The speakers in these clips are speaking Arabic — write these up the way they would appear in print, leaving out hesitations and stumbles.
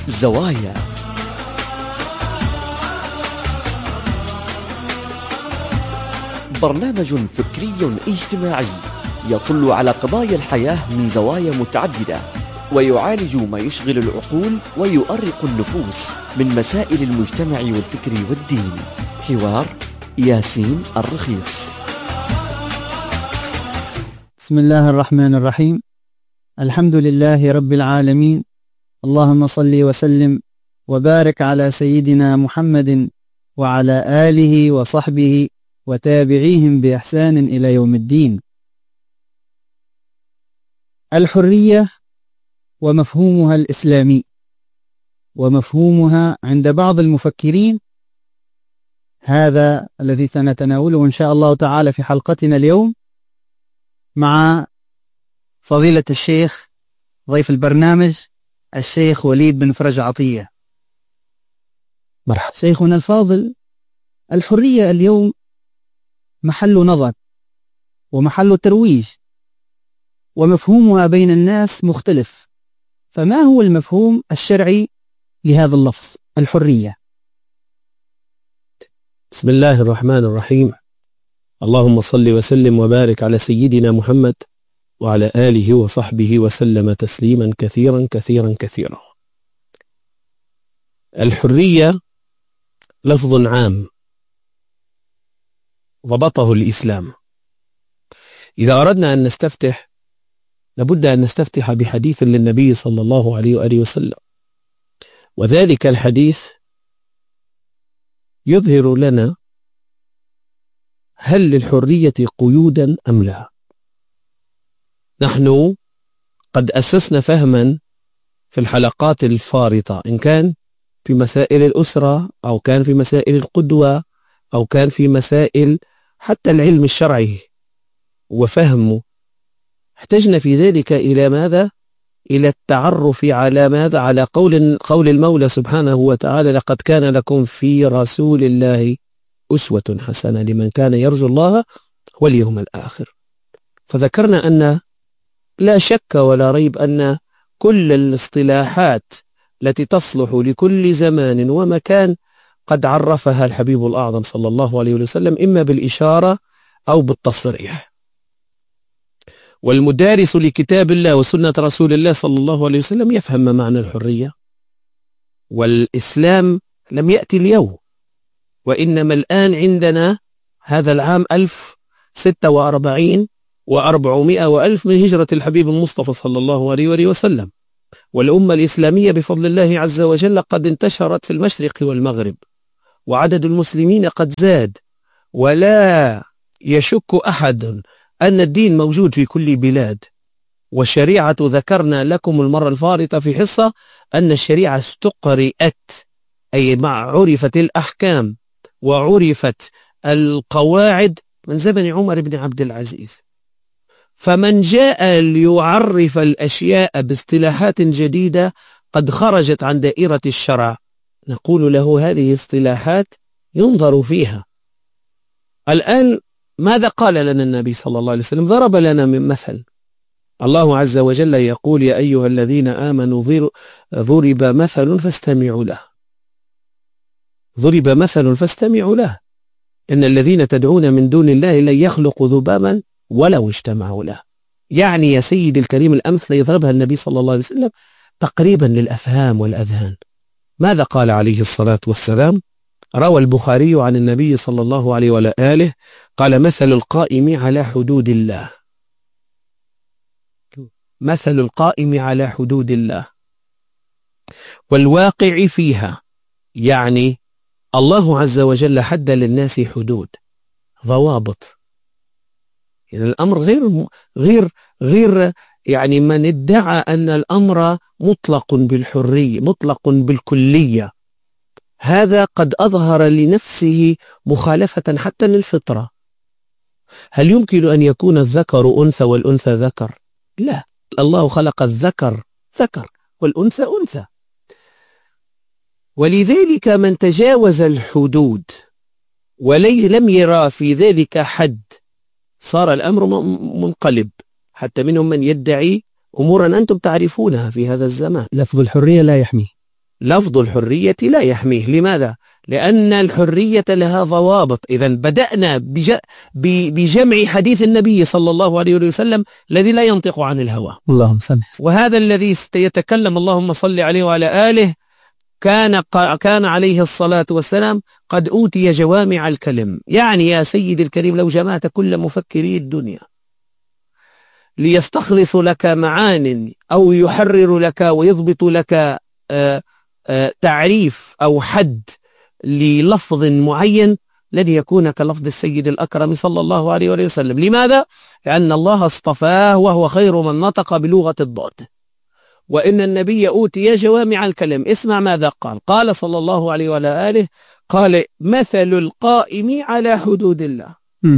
زوايا. برنامج فكري اجتماعي يطل على قضايا الحياة من زوايا متعددة، ويعالج ما يشغل العقول ويؤرق النفوس من مسائل المجتمع والفكر والدين. حوار ياسين الرخيص. بسم الله الرحمن الرحيم. الحمد لله رب العالمين، اللهم صل وسلم وبارك على سيدنا محمد وعلى آله وصحبه وتابعيهم بإحسان إلى يوم الدين. الحرية ومفهومها الإسلامي ومفهومها عند بعض المفكرين، هذا الذي سنتناوله إن شاء الله تعالى في حلقتنا اليوم مع فضيلة الشيخ ضيف البرنامج الشيخ وليد بن فرج عطية. مرحبا شيخنا الفاضل، الحرية اليوم محل نظر ومحل ترويج، ومفهومها بين الناس مختلف، فما هو المفهوم الشرعي لهذا اللفظ الحرية؟ بسم الله الرحمن الرحيم. اللهم صل وسلم وبارك على سيدنا محمد وعلى آله وصحبه وسلم تسليما كثيرا كثيرا كثيرا. الحرية لفظ عام ضبطه الإسلام. إذا أردنا أن نستفتح لابد أن نستفتح بحديث للنبي صلى الله عليه وآله وسلم، وذلك الحديث يظهر لنا هل للحرية قيودا أم لا. نحن قد أسسنا فهما في الحلقات الفارطة، إن كان في مسائل الأسرة أو كان في مسائل القدوة أو كان في مسائل حتى العلم الشرعي وفهمه، احتجنا في ذلك إلى ماذا؟ إلى التعرف على ماذا؟ على قول المولى سبحانه وتعالى: لقد كان لكم في رسول الله أسوة حسنة لمن كان يرجو الله واليوم الآخر. فذكرنا أن لا شك ولا ريب أن كل الاصطلاحات التي تصلح لكل زمان ومكان قد عرفها الحبيب الأعظم صلى الله عليه وسلم، إما بالإشارة أو بالتصريح. والمدارس لكتاب الله وسنة رسول الله صلى الله عليه وسلم يفهم ما معنى الحرية. والإسلام لم يأتي اليوم، وإنما الآن عندنا هذا العام 1046 و400 وألف من هجرة الحبيب المصطفى صلى الله عليه وسلم، والأمة الإسلامية بفضل الله عز وجل قد انتشرت في المشرق والمغرب، وعدد المسلمين قد زاد، ولا يشك أحد أن الدين موجود في كل بلاد. والشريعة ذكرنا لكم المرة الفارطة في حصة أن الشريعة استقرئت، أي عرفت الأحكام وعرفت القواعد من زمن عمر بن عبد العزيز. فمن جاء ليعرف الأشياء باصطلاحات جديدة قد خرجت عن دائرة الشرع، نقول له هذه اصطلاحات ينظر فيها. الآن ماذا قال لنا النبي صلى الله عليه وسلم؟ ضرب لنا من مثل. الله عز وجل يقول: يا أيها الذين آمنوا ضرب مثل فاستمعوا له. ضرب مثل فاستمعوا له، إن الذين تدعون من دون الله لن يخلقوا ذبابا ولو اجتمعوا له. يعني يا سيدي الكريم الأمثلة يضربها النبي صلى الله عليه وسلم تقريبا للأفهام والأذهان. ماذا قال عليه الصلاة والسلام؟ روى البخاري عن النبي صلى الله عليه وآله قال: مثل القائم على حدود الله، مثل القائم على حدود الله والواقع فيها. يعني الله عز وجل حد للناس حدود، ضوابط. يعني الأمر غير يعني من ادعى أن الأمر مطلق بالحرية مطلق بالكلية، هذا قد أظهر لنفسه مخالفة حتى للفطرة. هل يمكن أن يكون الذكر أنثى والأنثى ذكر؟ لا، الله خلق الذكر ذكر والأنثى أنثى. ولذلك من تجاوز الحدود ولم يرى في ذلك حد صار الأمر منقلب. حتى منهم من يدعي أمورا أنتم تعرفونها في هذا الزمان. لفظ الحرية لا يحمي. لفظ الحرية لا يحميه. لماذا؟ لأن الحرية لها ضوابط. إذن بدأنا بجمع حديث النبي صلى الله عليه وسلم الذي لا ينطق عن الهوى، اللهم صل. وهذا الذي يتكلم اللهم صل عليه وعلى آله كان عليه الصلاة والسلام قد أوتي جوامع الكلم. يعني يا سيد الكريم لو جمعت كل مفكري الدنيا ليستخلص لك معان أو يحرر لك ويضبط لك تعريف أو حد للفظ معين لن يكون كلفظ السيد الأكرم صلى الله عليه وسلم. لماذا؟ لأن الله اصطفاه وهو خير من نطق بلغة الضاد، وإن النبي أوتي جوامع الكلم. اسمع ماذا قال. قال صلى الله عليه وعلى آله قال مثل القائم على حدود الله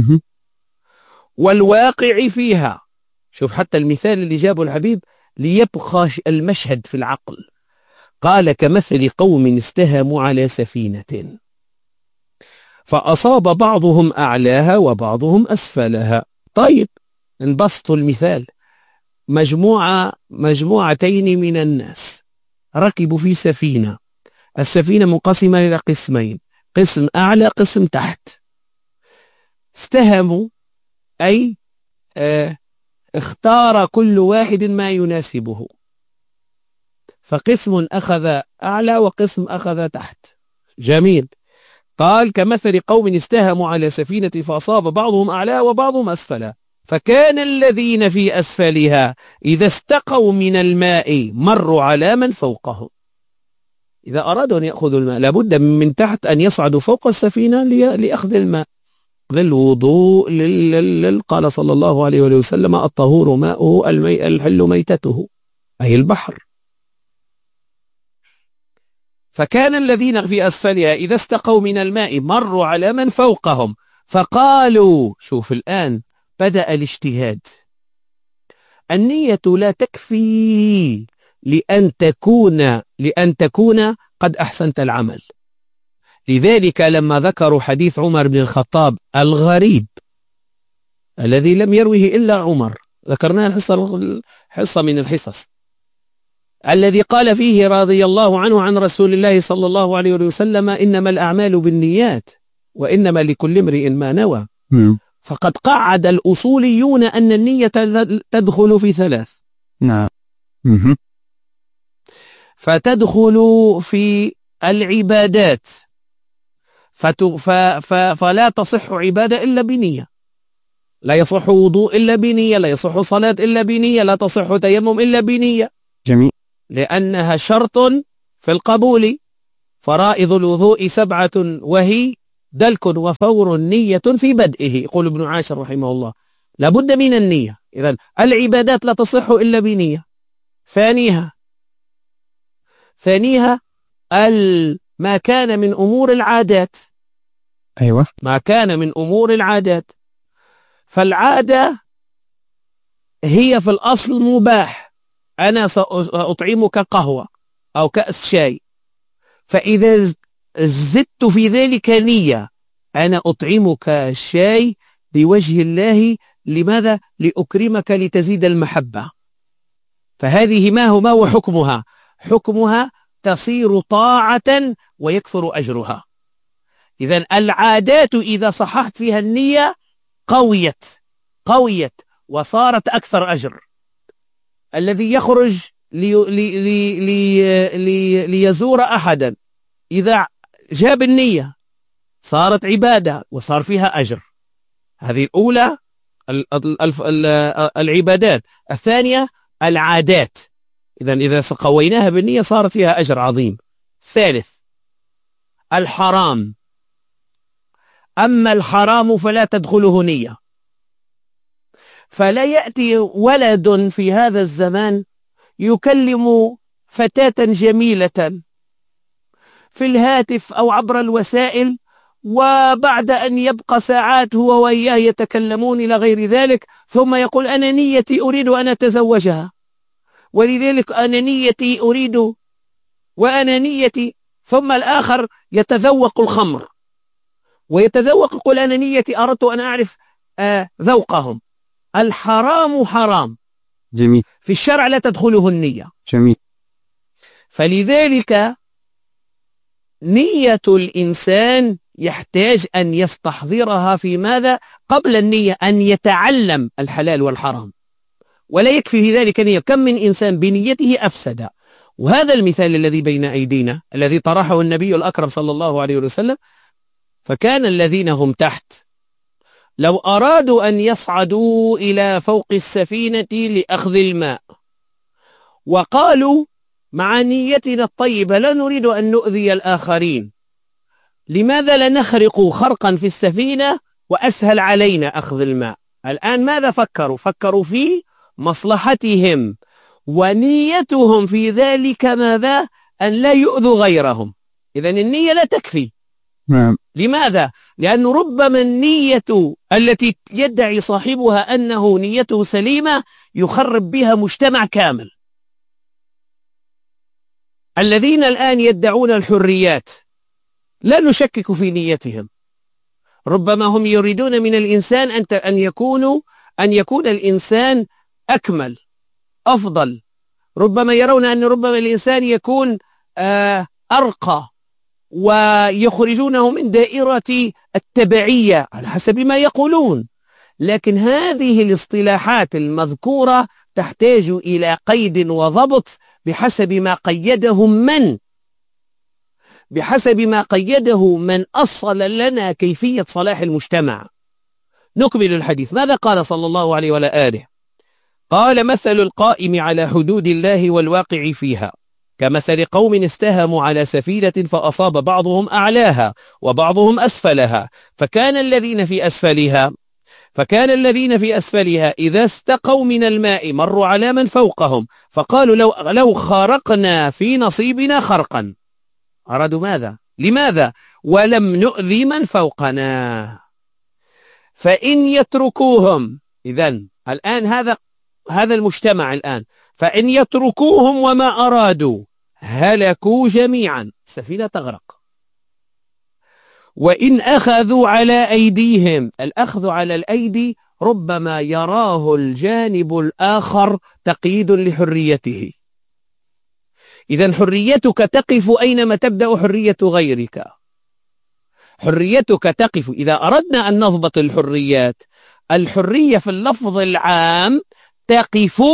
والواقع فيها. شوف حتى المثال اللي جابه الحبيب ليبقى المشهد في العقل. قال كمثل قوم استهموا على سفينة فأصاب بعضهم أعلاها وبعضهم أسفلها. طيب انبسط المثال. مجموعتين من الناس ركبوا في سفينة. السفينة منقسمة إلى قسمين، قسم أعلى قسم تحت. استهموا أي اختار كل واحد ما يناسبه، فقسم أخذ أعلى وقسم أخذ تحت. جميل. قال كمثل قوم استهموا على سفينة فأصاب بعضهم أعلى وبعضهم أسفلها فكان الذين في أسفلها إذا استقوا من الماء مروا على من فوقهم. إذا أرادوا أن يأخذوا الماء لابد من تحت أن يصعدوا فوق السفينة لأخذ الماء. للوضوء قال صلى الله عليه وسلم الطهور ماؤه الحل ميتته، أي البحر. فكان الذين في أسفلها إذا استقوا من الماء مروا على من فوقهم فقالوا. شوف الآن بدأ الاجتهاد. النية لا تكفي لأن تكون قد أحسنت العمل. لذلك لما ذكروا حديث عمر بن الخطاب الغريب الذي لم يروه إلا عمر، ذكرناه حصة من الحصص، الذي قال فيه رضي الله عنه عن رسول الله صلى الله عليه وسلم إنما الأعمال بالنيات وإنما لكل امرئ ما نوى. فقد قعد الأصوليون أن النية تدخل في ثلاث. نعم. فتدخل في العبادات فلا تصح عبادة إلا بنية، لا يصح وضوء إلا بنية، لا يصح صلاة إلا بنية، لا تصح تيمم إلا بنية. جميل. لأنها شرط في القبول. فرائض الوضوء 7 وهي دلك وفور نية في بدئه، يقول ابن عاشر رحمه الله. لابد من النية. إذن العبادات لا تصح إلا بنية. ثانيها ما كان من أمور العادات. أيوة. ما كان من أمور العادات، فالعادة هي في الأصل مباح. أنا سأطعمك قهوة أو كأس شاي، فإذا زدت في ذلك نية أنا أطعمك شاي لوجه الله. لماذا؟ لأكرمك لتزيد المحبة. فهذه ما هو حكمها؟ حكمها تصير طاعة ويكثر أجرها. إذن العادات إذا صححت فيها النية قويت وصارت أكثر أجر. الذي يخرج ليزور أحدا إذا جاب النية صارت عبادة وصار فيها أجر. هذه الأولى العبادات. الثانية العادات. إذا قويناها بالنية صارت فيها أجر عظيم. ثالث الحرام. أما الحرام فلا تدخله نية. فلا يأتي ولد في هذا الزمان يكلم فتاة جميلة في الهاتف أو عبر الوسائل، وبعد أن يبقى ساعات هو وإياه يتكلمون إلى غير ذلك، ثم يقول أنا نيتي أريد أن أتزوجها، ولذلك أنا نيتي أريد وأنا نيتي. ثم الآخر يتذوق الخمر ويتذوق يقول أنا نيتي أردت أن أعرف ذوقهم. الحرام حرام. جميل. في الشرع لا تدخله النية. جميل. فلذلك نية الإنسان يحتاج أن يستحضرها في ماذا؟ قبل النية أن يتعلم الحلال والحرام، ولا يكفي في ذلك نية. كم من إنسان بنيته أفسد. وهذا المثال الذي بين أيدينا الذي طرحه النبي الأكرم صلى الله عليه وسلم، فكان الذين هم تحت لو أرادوا أن يصعدوا إلى فوق السفينة لأخذ الماء وقالوا مع نيتنا الطيبة لا نريد أن نؤذي الآخرين، لماذا لا نخرق خرقا في السفينة وأسهل علينا أخذ الماء؟ الآن ماذا فكروا؟ فكروا في مصلحتهم، ونيتهم في ذلك ماذا؟ أن لا يؤذوا غيرهم. إذن النية لا تكفي. لماذا؟ لأنه ربما النية التي يدعي صاحبها أنه نيته سليمة يخرب بها مجتمع كامل. الذين الآن يدعون الحريات لا نشكك في نيتهم، ربما هم يريدون من الإنسان أن يكون الإنسان أكمل أفضل، ربما يرون أن ربما الإنسان يكون أرقى، ويخرجونه من دائرة التبعية على حسب ما يقولون. لكن هذه الاصطلاحات المذكورة تحتاج إلى قيد وضبط بحسب ما قيده من أصل لنا كيفية صلاح المجتمع. نكمل الحديث. ماذا قال صلى الله عليه وآله؟ قال: مثل القائم على حدود الله والواقع فيها كمثل قوم استهموا على سفينة فأصاب بعضهم أعلاها وبعضهم أسفلها، فكان الذين في أسفلها إذا استقوا من الماء مروا على من فوقهم فقالوا لو خرقنا في نصيبنا خرقا. أرادوا ماذا؟ لماذا؟ ولم نؤذي من فوقنا. فإن يتركوهم، إذن الآن هذا المجتمع الآن، فإن يتركوهم وما أرادوا هلكوا جميعا، السفينة تغرق. وإن أخذوا على أيديهم، الأخذ على الأيدي ربما يراه الجانب الآخر تقييد لحريته. إذن حريتك تقف أينما تبدأ حرية غيرك. حريتك تقف، إذا أردنا أن نضبط الحرية في اللفظ العام تقف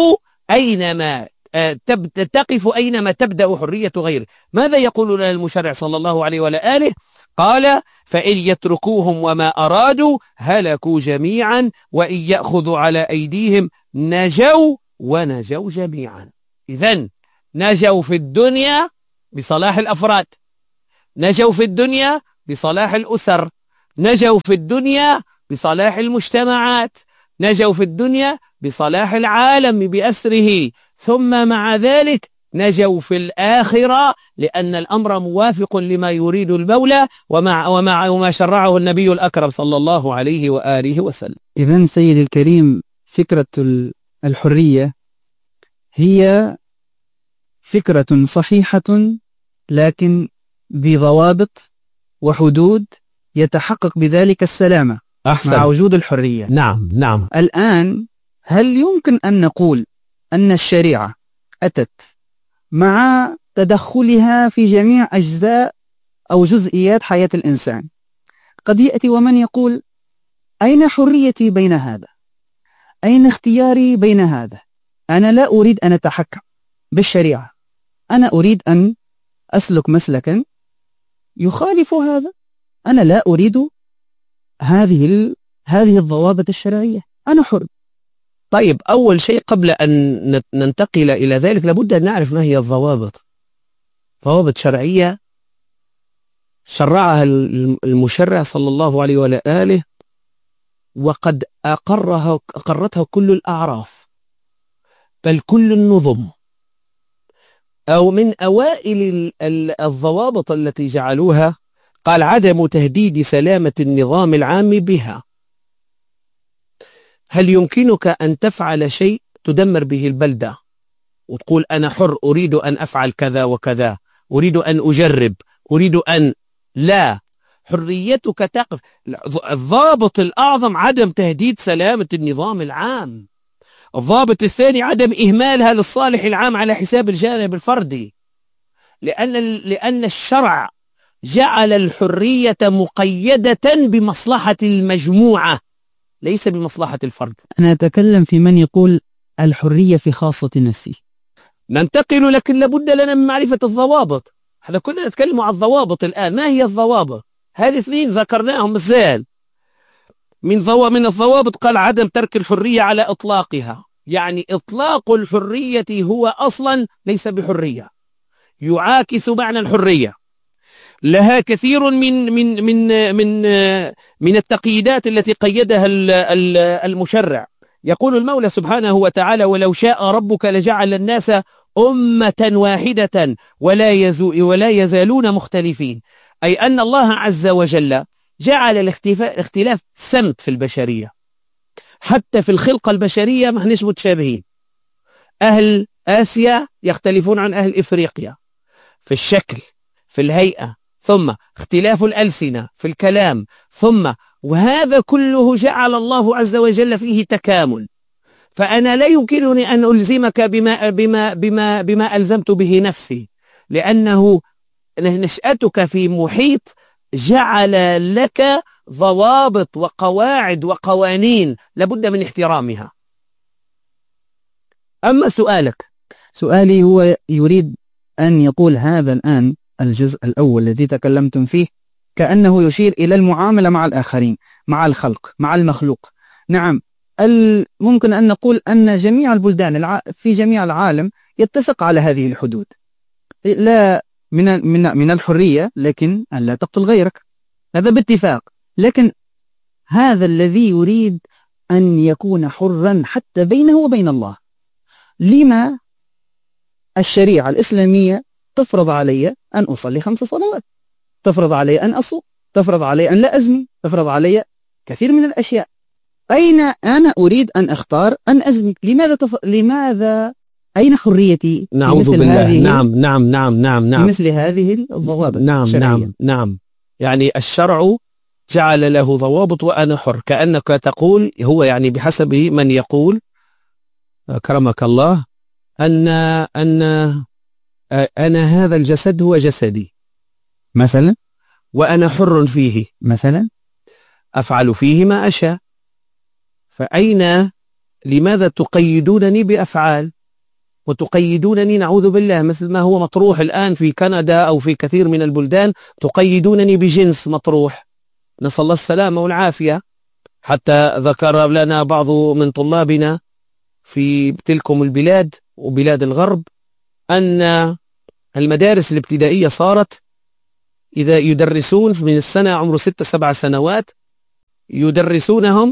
أينما تبدأ حرية غيره. ماذا يقول لنا المشرع صلى الله عليه وآله؟ قال: فإن يتركوهم وما أرادوا هلكوا جميعا، وإن يأخذوا على أيديهم نجوا ونجوا جميعا. إذن نجوا في الدنيا بصلاح الأفراد، نجوا في الدنيا بصلاح الأسر، نجوا في الدنيا بصلاح المجتمعات، نجوا في الدنيا بصلاح العالم بأسره، ثم مع ذلك نجوا في الآخرة، لأن الأمر موافق لما يريد المولى وما شرعه النبي الأكرم صلى الله عليه وآله وسلم. إذن سيد الكريم، فكرة الحرية هي فكرة صحيحة، لكن بضوابط وحدود يتحقق بذلك السلامة. أحسن. مع وجود الحرية. نعم. الآن هل يمكن أن نقول أن الشريعة أتت مع تدخلها في جميع أجزاء أو جزئيات حياة الإنسان؟ قد يأتي ومن يقول: أين حريتي بين هذا؟ أين اختياري بين هذا؟ أنا لا أريد أن أتحكم بالشريعة، أنا أريد أن أسلك مسلكا يخالف هذا، أنا لا أريد هذه الضوابط الشرعية، أنا حر. طيب، أول شيء قبل أن ننتقل إلى ذلك لابد أن نعرف ما هي الضوابط. ضوابط شرعية شرعها المشرع صلى الله عليه وآله، وقد أقرتها كل الأعراف، بل كل النظم، أو من أوائل الضوابط التي جعلوها قال: عدم تهديد سلامة النظام العام بها. هل يمكنك أن تفعل شيء تدمر به البلدة وتقول أنا حر، أريد أن أفعل كذا وكذا، أريد أن أجرب، أريد أن لا؟ حريتك تقف. الضابط الأعظم عدم تهديد سلامة النظام العام. الضابط الثاني عدم إهمالها للصالح العام على حساب الجانب الفردي، لأن الشرع جعل الحرية مقيدة بمصلحة المجموعة ليس بمصلحة الفرد. أنا أتكلم في من يقول الحرية في خاصة نفسه. ننتقل، لكن لابد لنا من معرفة الضوابط. احنا كنا نتكلم عن الضوابط الآن. ما هي الضوابط؟ هذه اثنين ذكرناهم مثال. من الضوابط قال عدم ترك الحرية على إطلاقها، يعني إطلاق الحرية هو أصلا ليس بحرية، يعاكس معنى الحرية. لها كثير من التقييدات التي قيدها المشرع. يقول المولى سبحانه وتعالى: ولو شاء ربك لجعل الناس أمة واحدة ولا يزالون مختلفين. أي أن الله عز وجل جعل الاختلاف سمت في البشرية، حتى في الخلقة البشرية ما احناش متشابهين. أهل آسيا يختلفون عن أهل إفريقيا في الشكل، في الهيئة، ثم اختلاف الألسنة في الكلام، وهذا كله جعل الله عز وجل فيه تكامل. فأنا لا يمكنني أن ألزمك بما ألزمت به نفسي، لأنه نشأتك في محيط جعل لك ضوابط وقواعد وقوانين لابد من احترامها. أما سؤالي هو يريد أن يقول هذا الآن الجزء الأول الذي تكلمتم فيه كأنه يشير إلى المعاملة مع الآخرين، مع الخلق، مع المخلوق. نعم، ممكن أن نقول أن جميع البلدان في جميع العالم يتفق على هذه الحدود، لا من الحرية، لكن أن لا تقتل غيرك، هذا باتفاق. لكن هذا الذي يريد أن يكون حرا حتى بينه وبين الله، لما الشريعة الإسلامية تفرض علي أن أصلي 5 صلوات، تفرض علي أن أصوم، تفرض علي أن لا أزني، تفرض علي كثير من الأشياء. أين أنا أريد أن أختار أن أزني؟ لماذا أين حريتي؟ نعوذ بالله. نعم مثل هذه الضوابط. نعم. يعني الشرع جعل له ضوابط وأنا حر، كأنك تقول هو يعني بحسب من يقول أكرمك الله أن أنا هذا الجسد هو جسدي مثلا، وأنا حر فيه مثلا، أفعل فيه ما أشاء. لماذا تقيدونني بأفعال وتقيدونني نعوذ بالله مثل ما هو مطروح الآن في كندا أو في كثير من البلدان، تقيدونني بجنس مطروح، نسأل الله السلامة والعافية. حتى ذكر لنا بعض من طلابنا في تلكم البلاد وبلاد الغرب أن المدارس الابتدائية صارت إذا يدرسون من السنة عمره 6-7 سنوات يدرسونهم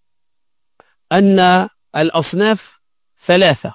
أن الأصناف 3: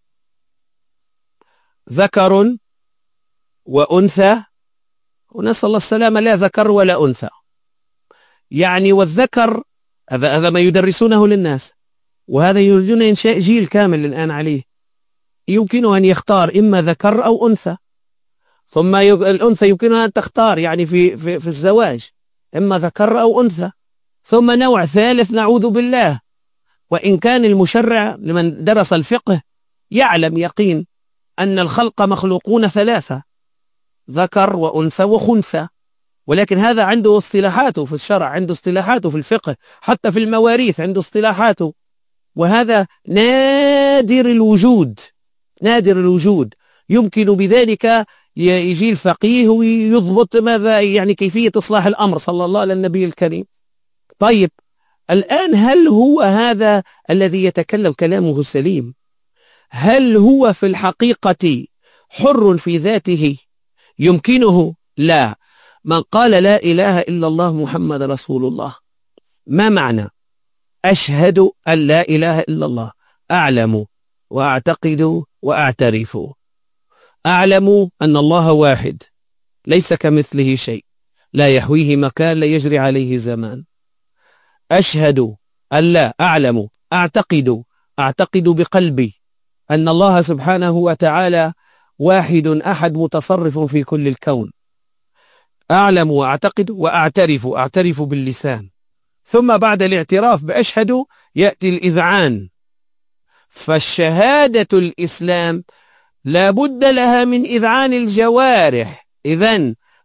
ذكر وأنثى، ونسأل الله السلامة لا ذكر ولا أنثى. يعني والذكر هذا ما يدرسونه للناس، وهذا يريدون إنشاء جيل كامل الآن عليه. يمكنه أن يختار إما ذكر أو أنثى، ثم الأنثى يمكنها أن تختار يعني في الزواج إما ذكر أو أنثى، ثم نوع ثالث نعوذ بالله. وإن كان المشرع لمن درس الفقه يعلم يقين أن الخلق مخلوقون 3: ذكر وأنثى وخنثى، ولكن هذا عنده اصطلاحاته في الشرع، عنده اصطلاحاته في الفقه، حتى في المواريث عنده اصطلاحاته، وهذا نادر الوجود. يمكن بذلك يجي الفقيه ويضبط ماذا يعني كيفية إصلاح الأمر، صلى الله على النبي الكريم. طيب الآن هل هو هذا الذي يتكلم كلامه سليم؟ هل هو في الحقيقة حر في ذاته يمكنه؟ لا. من قال لا إله إلا الله محمد رسول الله، ما معنى أشهد أن لا إله إلا الله؟ أعلم وأعتقد وأعترف. أعلم أن الله واحد ليس كمثله شيء، لا يحويه مكان، لا يجري عليه زمان. أشهد أن لا، أعلم، أعتقد بقلبي أن الله سبحانه وتعالى واحد أحد متصرف في كل الكون. أعلم وأعتقد أعترف باللسان. ثم بعد الاعتراف بأشهد يأتي الإذعان. فالشهادة الإسلام لا بد لها من إذعان الجوارح. إذن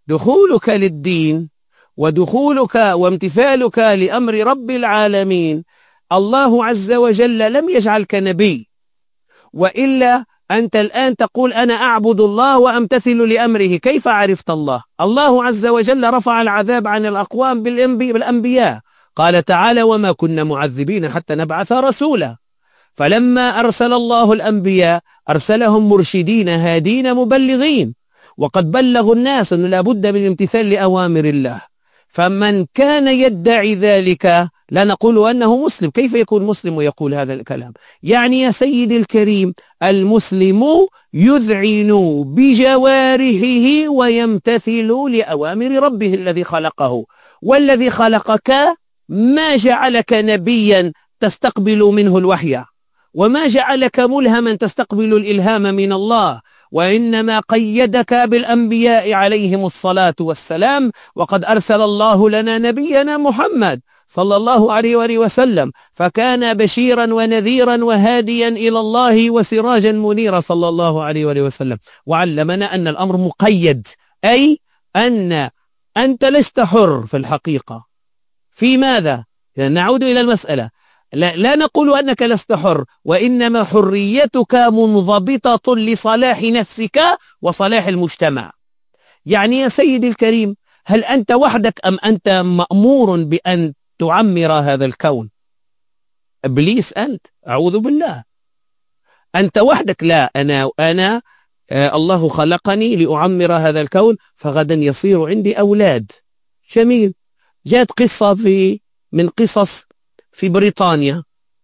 دخولك للدين ودخولك وامتثالك لأمر رب العالمين، الله عز وجل لم يجعلك نبي، وإلا أنت الآن تقول أنا أعبد الله وأمتثل لأمره، كيف عرفت الله؟ الله عز وجل رفع العذاب عن الأقوام بالأنبياء، قال تعالى وما كنا معذبين حتى نبعث رسولا. فلما أرسل الله الأنبياء أرسلهم مرشدين هادين مبلغين، وقد بلغوا الناس أنه لا بد من الامتثال لأوامر الله. فمن كان يدعي ذلك لا نقول أنه مسلم. كيف يكون مسلم ويقول هذا الكلام؟ يعني يا سيدي الكريم، المسلم يذعن بجوارحه ويمتثل لأوامر ربه الذي خلقه، والذي خلقك ما جعلك نبيا تستقبل منه الوحي، وما جعلك ملهما تستقبل الإلهام من الله، وإنما قيدك بالأنبياء عليهم الصلاة والسلام. وقد أرسل الله لنا نبينا محمد صلى الله عليه وآله وسلم، فكان بشيرا ونذيرا وهاديا إلى الله وسراجا منيرا صلى الله عليه وآله وسلم، وعلمنا أن الأمر مقيد، أي أن أنت لست حر في الحقيقة. في ماذا؟ نعود إلى المسألة، لا نقول أنك لست حر، وإنما حريتك منضبطة لصلاح نفسك وصلاح المجتمع. يعني يا سيدي الكريم، هل أنت وحدك أم أنت مأمور بأن تعمر هذا الكون؟ إبليس أنت، أعوذ بالله. أنت وحدك؟ لا، أنا الله خلقني لأعمر هذا الكون، فغدا يصير عندي أولاد. جميل. جاءت قصة من قصص في بريطانيا،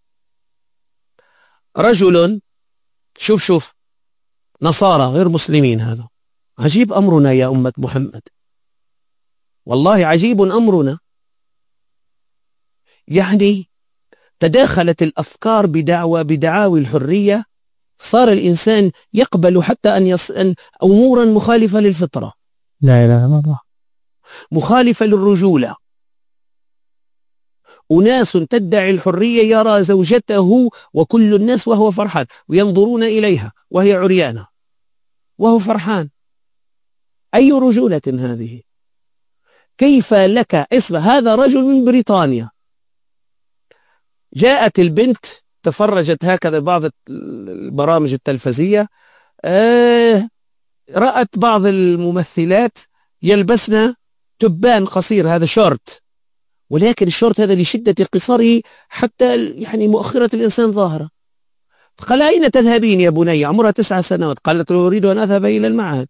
رجل، شوف نصارى غير مسلمين، هذا عجيب أمرنا يا أمة محمد، والله عجيب أمرنا. يعني تداخلت الأفكار بدعاوي الحرية، صار الإنسان يقبل حتى أن أمورا مخالفة للفطرة، لا إله إلا الله، مخالفة للرجولة. أناس تدعي الحرية يرى زوجته وكل الناس وهو فرحان، وينظرون إليها وهي عريانة وهو فرحان. أي رجولة هذه؟ كيف لك اسم هذا رجل من بريطانيا؟ جاءت البنت تفرجت هكذا بعض البرامج التلفزية، رأت بعض الممثلات يلبسن تبان قصير، هذا شورت، ولكن الشورت هذا لشدة قصره حتى يعني مؤخرة الإنسان ظاهرة. قال أين تذهبين يا بني؟ عمرها 9 سنوات. قالت أريد أن أذهب إلى المعهد.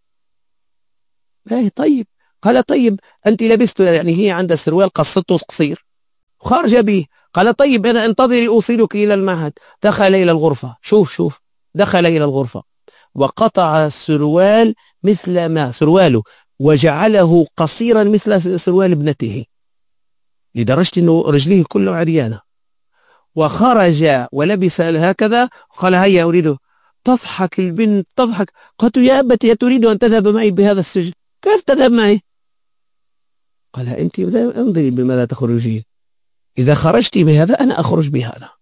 طيب. قال طيب أنت لبست، يعني هي عندها سروال قصته قصير وخارج به. قال طيب أنا انتظري أوصلك إلى المعهد. دخل إلى الغرفة، شوف دخل إلى الغرفة وقطع السروال مثل ما سرواله، وجعله قصيرا مثل سروال ابنته، لدرجة أنه رجليه كله عريانة، وخرج ولبس هكذا. قال هيا أريد. تضحك البنت تضحك. قالت يا أبتي تريد أن تذهب معي بهذا السجن؟ كيف تذهب معي؟ قال أنت انظري بماذا تخرجين، إذا خرجت بهذا أنا أخرج بهذا.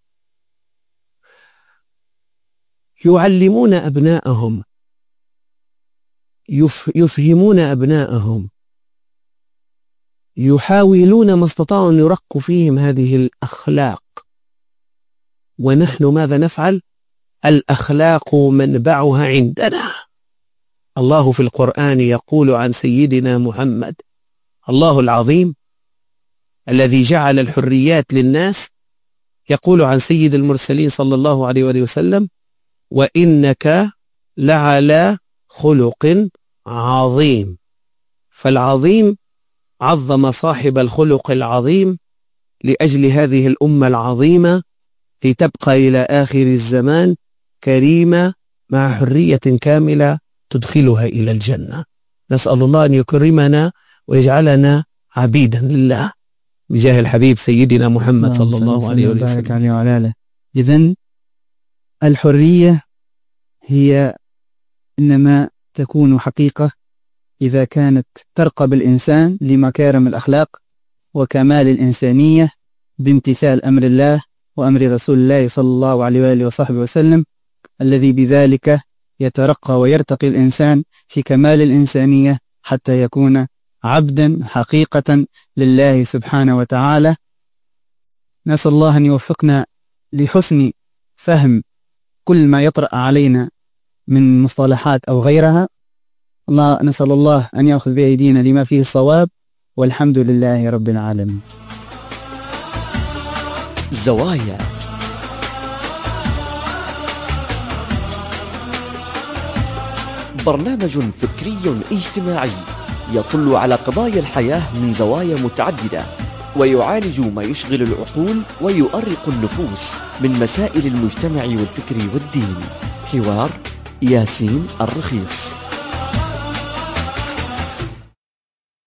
يعلمون أبناءهم، يفهمون أبناءهم، يحاولون ما استطاعوا أن يرقوا فيهم هذه الأخلاق. ونحن ماذا نفعل؟ الأخلاق منبعها عندنا. الله في القرآن يقول عن سيدنا محمد، الله العظيم الذي جعل الحريات للناس، يقول عن سيد المرسلين صلى الله عليه وآله وسلم: وإنك لعلى خلق عظيم. فالعظيم عظم صاحب الخلق العظيم لأجل هذه الأمة العظيمة لتبقى إلى آخر الزمان كريمة مع حرية كاملة تدخلها إلى الجنة. نسأل الله أن يكرمنا ويجعلنا عبيدا لله بجاه الحبيب سيدنا محمد صلى الله عليه وسلم. إذن الحرية هي إنما تكون حقيقة إذا كانت ترقى بالإنسان لمكارم الأخلاق وكمال الإنسانية بامتثال أمر الله وأمر رسول الله صلى الله عليه وآله وصحبه وسلم، الذي بذلك يترقى ويرتقي الإنسان في كمال الإنسانية حتى يكون عبدا حقيقة لله سبحانه وتعالى. نسأل الله أن يوفقنا لحسن فهم كل ما يطرأ علينا من مصطلحات أو غيرها. نسأل الله أن يأخذ بأيدينا لما فيه الصواب، والحمد لله رب العالمين. زوايا. برنامج فكري اجتماعي يطل على قضايا الحياة من زوايا متعددة، ويعالج ما يشغل العقول ويؤرق النفوس من مسائل المجتمع والفكر والدين. حوار ياسين الرخيص.